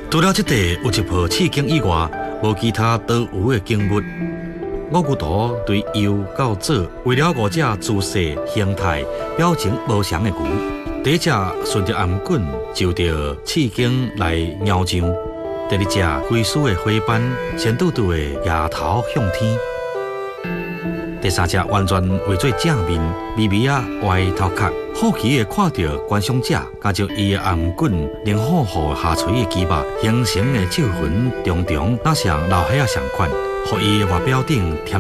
除了这地有一部刺经以外，无其他多余的景物。五句图对右到左，为了五只姿势、形态、表情无常的牛。第一只顺着颔棍就着刺经来摇上，第二只龟丝的花斑，先拄拄的牙头向天。第三只完全围做正面，微微啊歪头壳，好奇的看到观赏者，加上伊的颔棍，令虎虎下垂的鸡巴形成的皱纹重重，那像老蟹啊上款，互伊的外表顶添